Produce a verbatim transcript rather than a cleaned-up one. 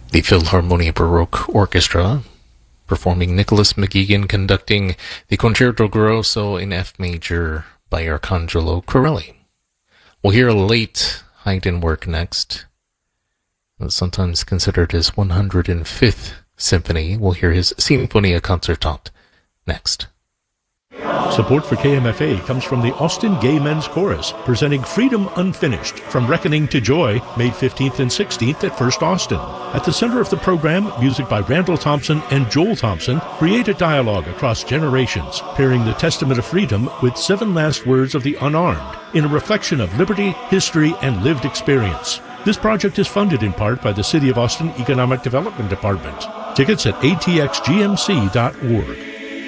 The Philharmonia Baroque Orchestra, performing Nicholas McGeegan conducting the Concerto Grosso in F major by Arcangelo Corelli. We'll hear a late Haydn work next. It's sometimes considered his one hundred fifth symphony. We'll hear his Sinfonia Concertante next. Support for K M F A comes from the Austin Gay Men's Chorus, presenting Freedom Unfinished, From Reckoning to Joy, May fifteenth and sixteenth at First Austin. At the center of the program, music by Randall Thompson and Joel Thompson create a dialogue across generations, pairing the Testament of Freedom with Seven Last Words of the Unarmed, in a reflection of liberty, history, and lived experience. This project is funded in part by the City of Austin Economic Development Department. Tickets at a t x g m c dot org.